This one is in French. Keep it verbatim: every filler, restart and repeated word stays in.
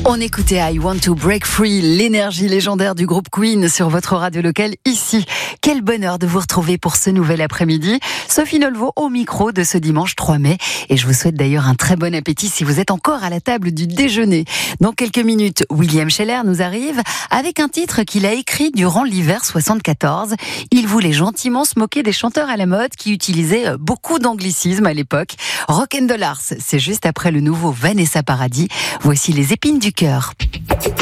On écoutait I Want to Break Free, l'énergie légendaire du groupe Queen sur votre radio locale ici. Quel bonheur de vous retrouver pour ce nouvel après-midi. Sophie Nolvo au micro de ce dimanche trois mai. Et je vous souhaite d'ailleurs un très bon appétit si vous êtes encore à la table du déjeuner. Dans quelques minutes, William Scheller nous arrive avec un titre qu'il a écrit durant l'hiver soixante-quatorze. Il voulait gentiment se moquer des chanteurs à la mode qui utilisaient beaucoup d'anglicismes à l'époque. Rock'n'Dollars, c'est juste après le nouveau Vanessa Paradis. Voici les épines du cœur.